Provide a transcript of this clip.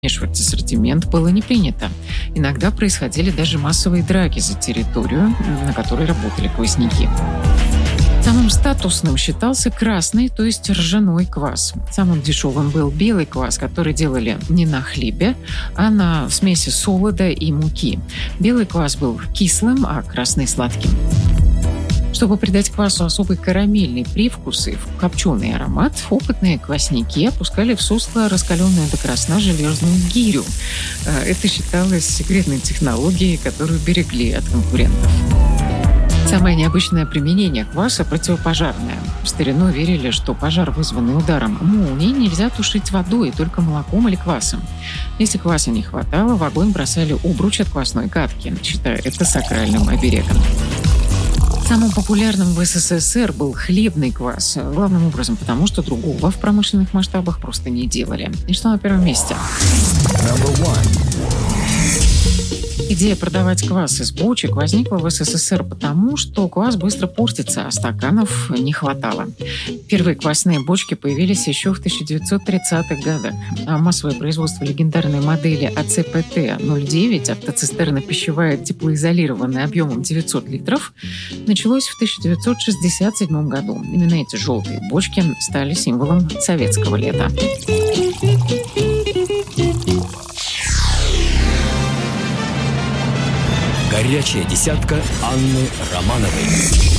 Смешивать ассортимент было не принято. Иногда происходили даже массовые драки за территорию, на которой работали квасники. Самым статусным считался красный, то есть ржаной квас. Самым дешевым был белый квас, который делали не на хлебе, а на смеси солода и муки. Белый квас был кислым, а красный – сладким. Чтобы придать квасу особый карамельный привкус и копченый аромат, опытные квасники опускали в сусло раскаленную до красна железную гирю. Это считалось секретной технологией, которую берегли от конкурентов. Самое необычное применение кваса – противопожарное. В старину верили, что пожар, вызванный ударом молнии, нельзя тушить водой, только молоком или квасом. Если кваса не хватало, в огонь бросали обруч от квасной катки, считая это сакральным оберегом. Самым популярным в СССР был хлебный квас, главным образом потому, что другого в промышленных масштабах просто не делали. И что на первом месте? Идея продавать квас из бочек возникла в СССР потому, что квас быстро портится, а стаканов не хватало. Первые квасные бочки появились еще в 1930-х годах, а массовое производство легендарной модели АЦПТ-09, автоцистерна пищевая теплоизолированная объемом 900 литров, началось в 1967 году. Именно эти желтые бочки стали символом советского лета. Горячая десятка Анны Романовой.